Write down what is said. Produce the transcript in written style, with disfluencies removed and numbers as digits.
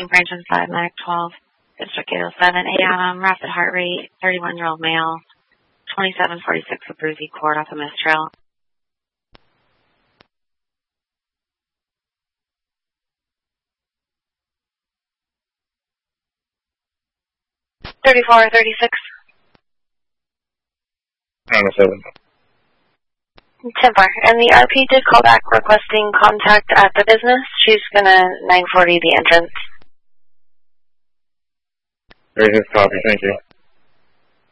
requesting branch and 5, MAC 12, District 807, AM, rapid heart rate, 31-year-old male, 2746 Abruzzi Court off of Miss Trail. 3436. 907. 10-4. And the RP did call back requesting contact at the business. She's going to 940 the entrance. Very good copy. Thank you.